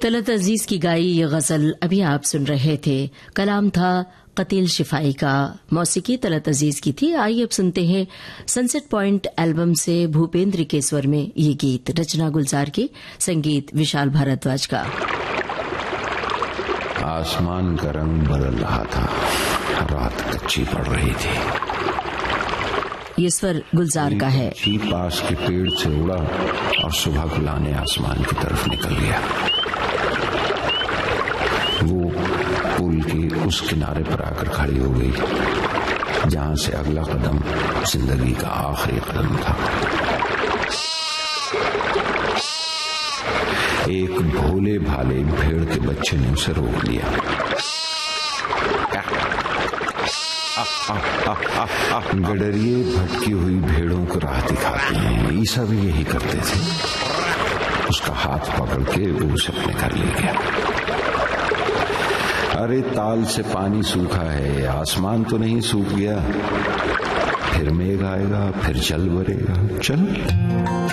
तलत अजीज की गाई ये गजल अभी आप सुन रहे थे। कलाम था कतील शिफाई का, मौसीकी तलत अजीज की थी। आइए अब सुनते हैं सनसेट पॉइंट एल्बम से भूपेंद्र के स्वर में ये गीत, रचना गुलजार की, संगीत विशाल भारद्वाज का। आसमान का रंग बदल रहा था, रात कच्ची पड़ रही थी। ये स्वर गुलजार का है। पास के पेड़ से उड़ा और सुबह गुलाने आसमान की तरफ निकल गया। वो पुल के उस किनारे पर आकर खड़ी हो गई जहां से अगला कदम जिंदगी का आखिरी कदम था। एक भोले भाले भेड़ के बच्चे ने उसे रोक लिया। गडरिए भटकी हुई भेड़ों को राह दिखाते हैं, ईसा भी यही करते थे। उसका हाथ पकड़ के वो उसे अपने घर ले गया। अरे ताल से पानी सूखा है, आसमान तो नहीं सूख गया। फिर मेघ आएगा, फिर जल भरेगा। चल।